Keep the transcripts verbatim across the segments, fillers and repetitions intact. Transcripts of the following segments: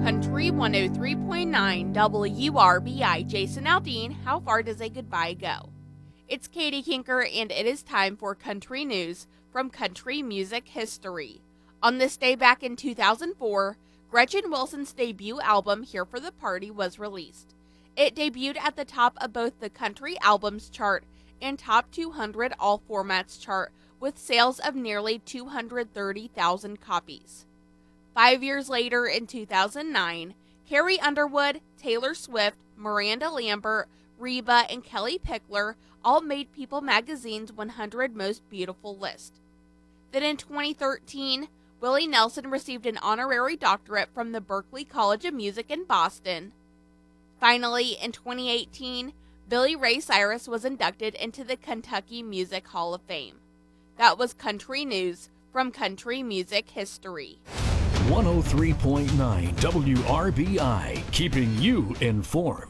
Country one oh three point nine W R B I, Jason Aldean. How far does a goodbye go? It's Katie Kinker, and it is time for country news from country music history. On this day back in two thousand four, Gretchen Wilson's debut album, Here for the Party, was released. It debuted at the top of both the Country Albums chart and Top two hundred All Formats chart with sales of nearly two hundred thirty thousand copies. Five years later, in two thousand nine, Carrie Underwood, Taylor Swift, Miranda Lambert, Reba, and Kelly Pickler all made People magazine's one hundred Most Beautiful list. Then in twenty thirteen, Willie Nelson received an honorary doctorate from the Berklee College of Music in Boston. Finally, in twenty eighteen, Billy Ray Cyrus was inducted into the Kentucky Music Hall of Fame. That was country news from country music history. one oh three point nine W R B I, keeping you informed.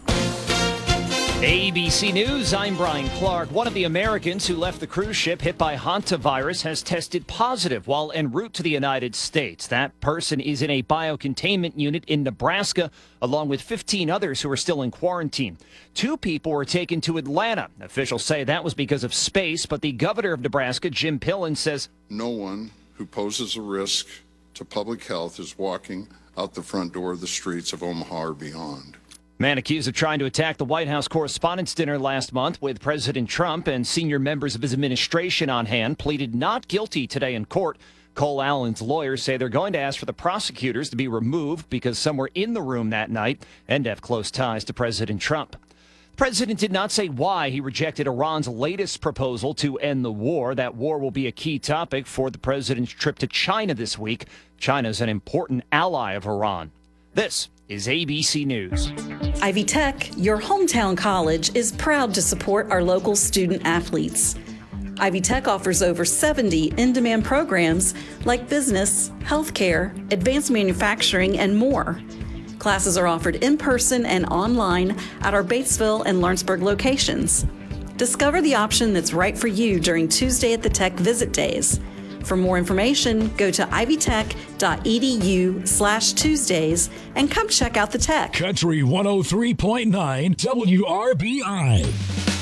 A B C News, I'm Brian Clark. One of the Americans who left the cruise ship hit by hantavirus has tested positive while en route to the United States. That person is in a biocontainment unit in Nebraska, along with fifteen others who are still in quarantine. Two people were taken to Atlanta. Officials say that was because of space, but the governor of Nebraska, Jim Pillen, says no one who poses a risk to public health is walking out the front door of the streets of Omaha or beyond. Man accused of trying to attack the White House Correspondents' Dinner last month with President Trump and senior members of his administration on hand pleaded not guilty today in court. Cole Allen's lawyers say they're going to ask for the prosecutors to be removed because some were in the room that night and have close ties to President Trump. The president did not say why he rejected Iran's latest proposal to end the war. That war will be a key topic for the president's trip to China this week. China is an important ally of Iran. This is A B C News. Ivy Tech, your hometown college, is proud to support our local student athletes. Ivy Tech offers over seventy in-demand programs like business, healthcare, advanced manufacturing, and more. Classes are offered in person and online at our Batesville and Lawrenceburg locations. Discover the option that's right for you during Tuesday at the Tech Visit Days. For more information, go to ivytech.edu slash Tuesdays and come check out the tech. Country one oh three point nine W R B I.